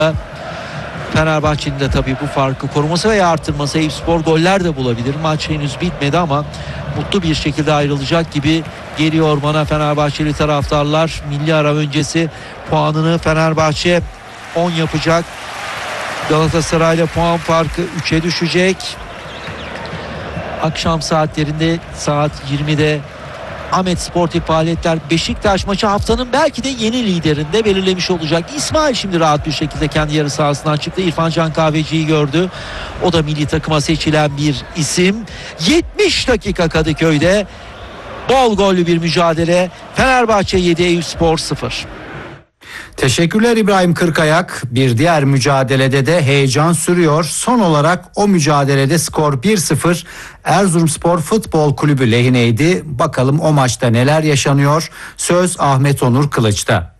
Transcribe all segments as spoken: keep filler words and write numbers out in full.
Fenerbahçe'nin de tabii bu farkı koruması veya artırması, Eyüpspor goller de bulabilir. Maç henüz bitmedi ama mutlu bir şekilde ayrılacak gibi geliyor bana Fenerbahçeli taraftarlar. Milli ara öncesi puanını Fenerbahçe on yapacak. Galatasaray'la puan farkı üçe düşecek. Akşam saatlerinde saat yirmide Ahmet Sportif Faaliyetler Beşiktaş maçı haftanın belki de yeni liderinde belirlemiş olacak. İsmail şimdi rahat bir şekilde kendi yarı sahasından çıktı. İrfan Can Kahveci'yi gördü. O da milli takıma seçilen bir isim. yetmiş dakika Kadıköy'de bol gollü bir mücadele. Fenerbahçe yedi, Eyüpspor sıfır. Teşekkürler İbrahim Kırkayak. Bir diğer mücadelede de heyecan sürüyor. Son olarak o mücadelede skor bir sıfır Erzurumspor Futbol Kulübü lehineydi. Bakalım o maçta neler yaşanıyor? Söz Ahmet Onur Kılıç'ta.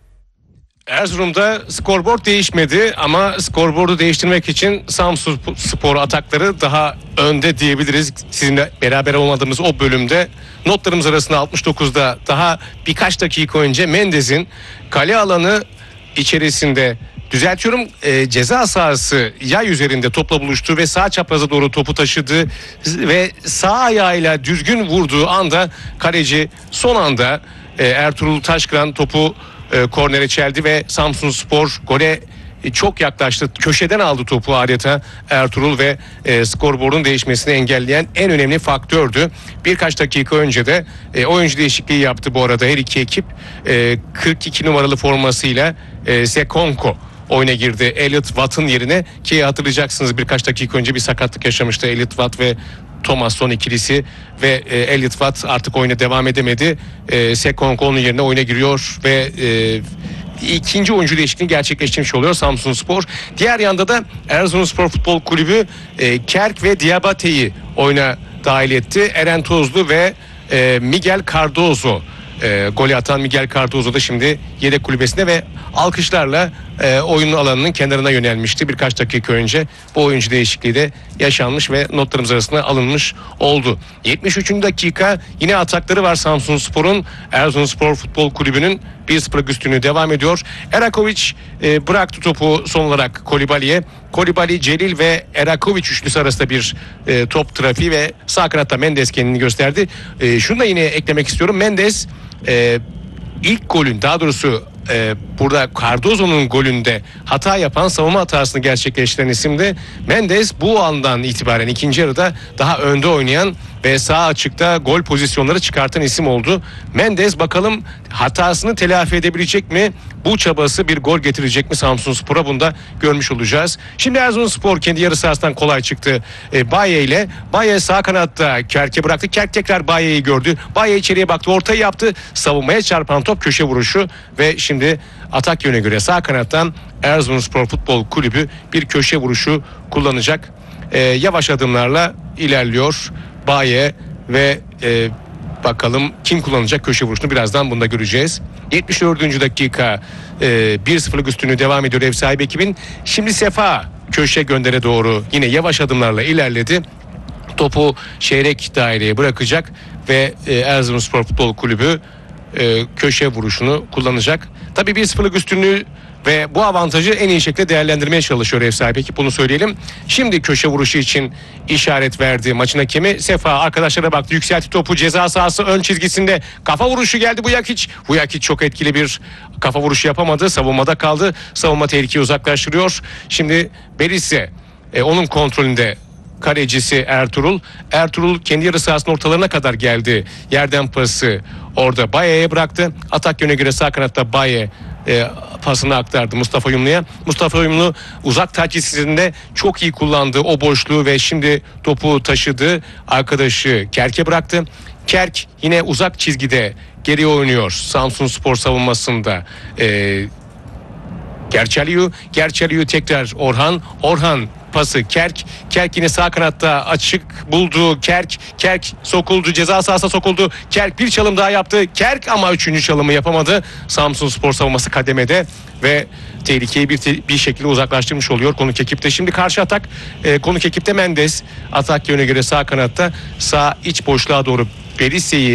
Erzurum'da skorboard değişmedi ama skorboardu değiştirmek için Samsunspor atakları daha önde diyebiliriz. Sizinle beraber olmadığımız o bölümde notlarımız arasında altmış dokuzda daha birkaç dakika önce Mendes'in kale alanı içerisinde, düzeltiyorum, e, ceza sahası yay üzerinde topla buluştu ve sağ çapraza doğru topu taşıdı ve sağ ayağıyla düzgün vurduğu anda kaleci son anda e, Ertuğrul Taşkıran topu e, kornere çeldi ve Samsunspor gole çok yaklaştı. Köşeden aldı topu adeta Ertuğrul ve e, skorboardun değişmesini engelleyen en önemli faktördü. Birkaç dakika önce de e, oyuncu değişikliği yaptı bu arada her iki ekip. E, kırk iki numaralı formasıyla e, Sekonko oyuna girdi Elliot Watt'ın yerine, ki hatırlayacaksınız birkaç dakika önce bir sakatlık yaşamıştı Elliot Watt ve Thomasson ikilisi ve e, Elliot Watt artık oyuna devam edemedi. E, Sekonko onun yerine oyuna giriyor ve e, ikinci oyuncu değişikliğini gerçekleştirmiş oluyor Samsunspor. Diğer yanda da Erzurumspor Futbol Kulübü e, Kerk ve Diabate'yi oyuna dahil etti. Eren Tozlu ve e, Miguel Cardozo. E, golü atan Miguel Cardozo da şimdi yedek kulübesinde ve alkışlarla e, oyun alanının kenarına yönelmişti. Birkaç dakika önce bu oyuncu değişikliği de yaşanmış ve notlarımız arasında alınmış oldu. yetmiş üçüncü dakika yine atakları var Samsunspor'un. Erzurumspor Futbol Kulübü'nün bir sıfırlık üstünlüğü devam ediyor. Erakovic e, bıraktı topu son olarak Kolibali'ye. Kolibali, Celil ve Erakovic üçlüsü arasında bir e, top trafiği ve sağ kanatta Mendes kendini gösterdi. E, şunu da yine eklemek istiyorum. Mendes e, ilk golün, daha doğrusu e, burada Cardozo'nun golünde hata yapan, savunma hatasını gerçekleştiren isimdi. Mendes bu andan itibaren ikinci yarıda daha önde oynayan ve sağ açıkta gol pozisyonları çıkartan isim oldu. Mendes bakalım hatasını telafi edebilecek mi? Bu çabası bir gol getirecek mi Samsunspor'a? Bunu da görmüş olacağız. Şimdi Erzurumspor kendi yarı sahasından kolay çıktı e, Baye ile. Baye sağ kanatta Kerk'e bıraktı. Kerk tekrar Baye'yi gördü. Baye içeriye baktı, ortayı yaptı. Savunmaya çarpan top köşe vuruşu ve şimdi atak yöne göre sağ kanattan Erzurumspor Futbol Kulübü bir köşe vuruşu kullanacak. E, yavaş adımlarla ilerliyor Baye ve e, bakalım kim kullanacak köşe vuruşunu, birazdan bunu da göreceğiz. yetmiş dördüncü dakika e, bir sıfırlık üstünlüğü devam ediyor ev sahibi ekibin. Şimdi Sefa köşe göndere doğru yine yavaş adımlarla ilerledi. Topu çeyrek daireye bırakacak ve e, Erzurumspor Futbol Kulübü e, köşe vuruşunu kullanacak. Tabii bir sıfırlık üstünlüğü ve bu avantajı en iyi şekilde değerlendirmeye çalışıyor ev sahibi ekip, bunu söyleyelim. Şimdi köşe vuruşu için işaret verdi maçın hakemi. Sefa arkadaşlara baktı, yükseltti topu ceza sahası ön çizgisinde, kafa vuruşu geldi Vujakic. Vujakic çok etkili bir kafa vuruşu yapamadı, savunmada kaldı. Savunma tehlikeyi uzaklaştırıyor. Şimdi Beris'e e, onun kontrolünde kalecisi Ertuğrul. Ertuğrul kendi yarı sahasının ortalarına kadar geldi. Yerden pası orada Baye'ye bıraktı. Atak yöne göre sağ kanatta Baye e, pasını aktardı Mustafa Yumlu'ya. Mustafa Yumlu uzak taçisinde çok iyi kullandı o boşluğu ve şimdi topu taşıdı. Arkadaşı Kerk'e bıraktı. Kerk yine uzak çizgide geriye oynuyor Samsunspor savunmasında. E, Gerçeliyu, Gerçeliyu tekrar Orhan. Orhan pası Kerk. Kerk yine sağ kanatta açık buldu. Kerk, Kerk sokuldu, ceza sahasına sokuldu. Kerk bir çalım daha yaptı. Kerk ama üçüncü çalımı yapamadı. Samsunspor savunması kademede ve tehlikeyi bir, te- bir şekilde uzaklaştırmış oluyor konuk ekipte. Şimdi karşı atak e, konuk ekipte Mendes. Atak yöne göre sağ kanatta, sağ iç boşluğa doğru Berisse'yi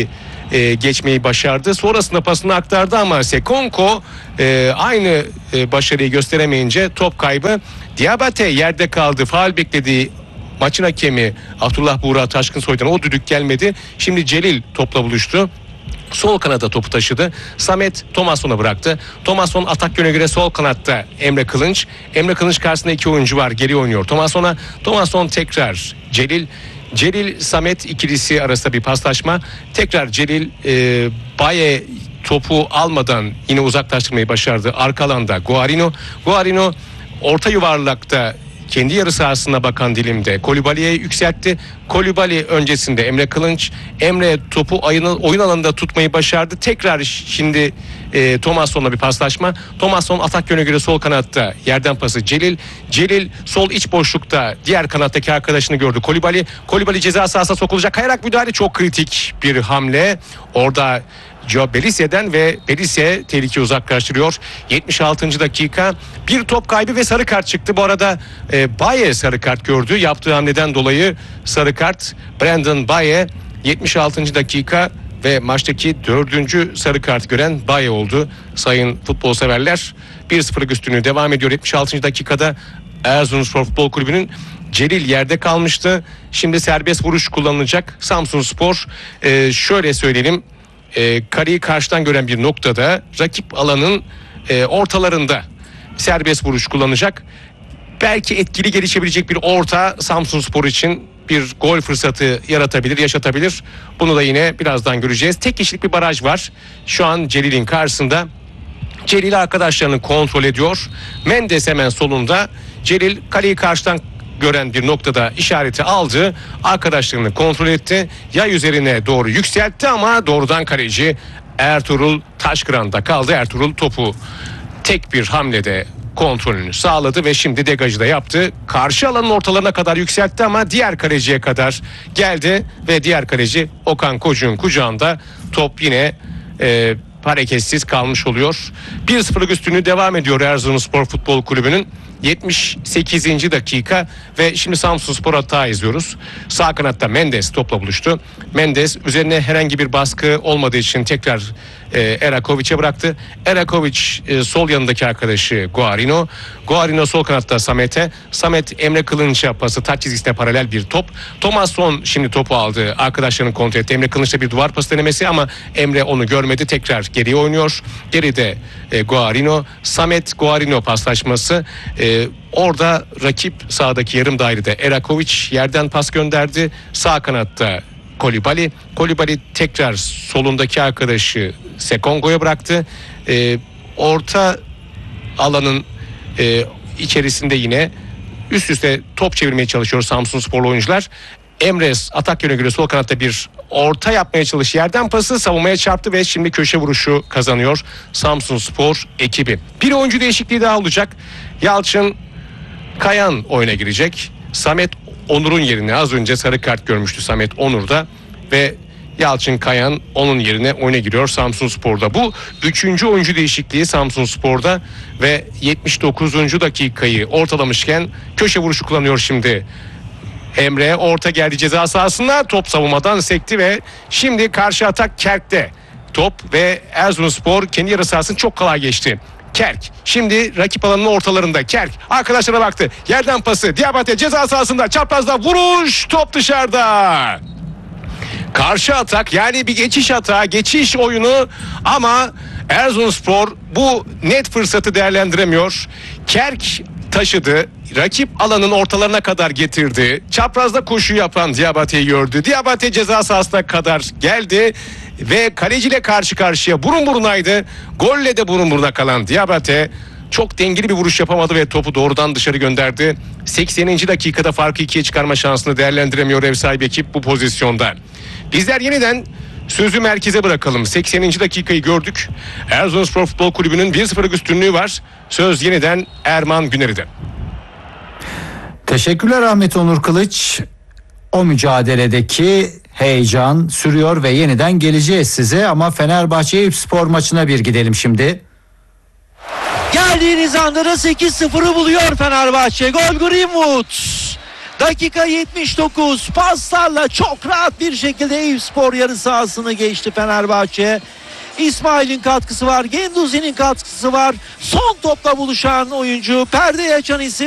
e, geçmeyi başardı. Sonrasında pasını aktardı ama Sekonko e, aynı e, başarıyı gösteremeyince top kaybı. Diabate yerde kaldı. Faul beklediği maçın hakemi Abdullah Buğra Taşkınsoy'dan o düdük gelmedi. Şimdi Celil topla buluştu. Sol kanada topu taşıdı. Samet Thomasson'a bıraktı. Thomasson atak yöne göre sol kanatta Emre Kılınç. Emre Kılınç karşısında iki oyuncu var. Geri oynuyor Thomasson'a. Thomasson tekrar Celil. Celil Samet ikilisi arasında bir paslaşma. Tekrar Celil e, Baye topu almadan yine uzaklaştırmayı başardı. Arka alanda Guarino. Guarino orta yuvarlakta kendi yarı sahasına bakan dilimde Kolibali'ye yükseltti. Kolibali öncesinde Emre Kılınç. Emre topu oyun alanında tutmayı başardı. Tekrar şimdi e, Thomasson'la bir paslaşma. Thomasson atak yöne göre sol kanatta yerden pası Celil. Celil sol iç boşlukta diğer kanattaki arkadaşını gördü Kolibali. Kolibali ceza sahasına sokulacak. Kayarak müdahale, çok kritik bir hamle. Orada Joe Belisse'den ve Belisse tehlikeyi uzaklaştırıyor. yetmiş altıncı dakika bir top kaybı ve sarı kart çıktı. Bu arada e, Baye sarı kart gördü. Yaptığı hamleden dolayı sarı kart. Brandon Baye yetmiş altıncı dakika ve maçtaki dördüncü sarı kart gören Baye oldu. Sayın futbol severler, bir sıfırlık üstünlüğü devam ediyor. yetmiş altıncı dakikada Erzurumspor Futbol Kulübü'nün Celil yerde kalmıştı. Şimdi serbest vuruş kullanılacak. Samsunspor e, şöyle söyleyelim. E, kareyi karşıdan gören bir noktada rakip alanın e, ortalarında serbest vuruş kullanacak. Belki etkili gelişebilecek bir orta Samsunspor için bir gol fırsatı yaratabilir, yaşatabilir. Bunu da yine birazdan göreceğiz. Tek kişilik bir baraj var şu an Celil'in karşısında. Celil arkadaşlarını kontrol ediyor. Mendes hemen solunda. Celil kaleyi karşıdan gören bir noktada işareti aldı. Arkadaşlarını kontrol etti. Yay üzerine doğru yükseltti ama doğrudan kaleci Ertuğrul Taşkıran'da kaldı. Ertuğrul topu tek bir hamlede kontrolünü sağladı ve şimdi degajı da yaptı. Karşı alanın ortalarına kadar yükseltti ama diğer kaleciye kadar geldi ve diğer kaleci Okan Koçuk'un kucağında top yine e, hareketsiz kalmış oluyor. bir sıfırlık üstünlüğü devam ediyor Erzurumspor Futbol Kulübü'nün. yetmiş sekizinci dakika ve şimdi Samsunspor hata izliyoruz. Sağ kanatta Mendes topla buluştu. Mendes üzerine herhangi bir baskı olmadığı için tekrar e, Erakovic'e bıraktı. Erakovic e, sol yanındaki arkadaşı Guarino. Guarino sol kanatta Samet'e. Samet Emre Kılınç'a pası, taç çizgisine paralel bir top. Thomasson şimdi topu aldı. Arkadaşlarının kontrol etti. Emre Kılınç'ta bir duvar pası denemesi ama Emre onu görmedi. Tekrar geriye oynuyor. Geride e, Guarino. Samet Guarino paslaşması. E, orada rakip sağdaki yarım dairede Erakovic yerden pas gönderdi. Sağ kanatta Kolibali. Kolibali tekrar solundaki arkadaşı Sekongo'ya bıraktı. E, orta alanın e, içerisinde yine üst üste top çevirmeye çalışıyor Samsunsporlu oyuncular. Emre atak yöne göre sol kanatta bir orta yapmaya çalıştı. Yerden pası savunmaya çarptı ve şimdi köşe vuruşu kazanıyor Samsunspor ekibi. Bir oyuncu değişikliği daha olacak. Yalçın Kayan oyuna girecek. Samet Onur'un yerine, az önce sarı kart görmüştü Samet Onur'da ve Yalçın Kayan onun yerine oyuna giriyor Samsunspor'da. Bu üçüncü oyuncu değişikliği Samsunspor'da ve yetmiş dokuzuncu dakikayı ortalamışken köşe vuruşu kullanıyor şimdi. Emre orta geldi ceza sahasına, top savunmadan sekti ve şimdi karşı atak Kerk'te. Top ve Erzurumspor kendi yarı sahasını çok kolay geçti. Kerk şimdi rakip alanının ortalarında. Kerk arkadaşlara baktı. Yerden pası. Diabate ceza sahasında çaprazda vuruş. Top dışarıda. Karşı atak, yani bir geçiş atağı, geçiş oyunu ama Erzurumspor bu net fırsatı değerlendiremiyor. Kerk taşıdı. Rakip alanın ortalarına kadar getirdi. Çaprazda koşu yapan Diabate'yi gördü. Diabate ceza sahasına kadar geldi ve kaleciyle karşı karşıya burun burunaydı. Golle de burun buruna kalan Diabate çok dengeli bir vuruş yapamadı ve topu doğrudan dışarı gönderdi. sekseninci dakikada farkı ikiye çıkarma şansını değerlendiremiyor ev sahibi ekip bu pozisyonda. Bizler yeniden sözü merkeze bırakalım. sekseninci dakikayı gördük. Erzurumspor Futbol Kulübü'nün bir sıfırlık üstünlüğü var. Söz yeniden Erman Güneri'de. Teşekkürler Ahmet Onur Kılıç. O mücadeledeki heyecan sürüyor ve yeniden geleceğiz size ama Fenerbahçe Eyüpspor maçına bir gidelim şimdi. Geldiğiniz anda da sekiz sıfırı buluyor Fenerbahçe. Gol Greenwood. Dakika yetmiş dokuz, paslarla çok rahat bir şekilde Eyüpspor yarı sahasını geçti Fenerbahçe. İsmail'in katkısı var, Genduzi'nin katkısı var. Son topla buluşan oyuncu, perdeyi açan isim